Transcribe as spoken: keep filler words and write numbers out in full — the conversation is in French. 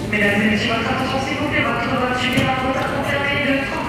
Mesdames et messieurs, votre attention s'il vous plaît, votre voiture est en retard confirmé de trente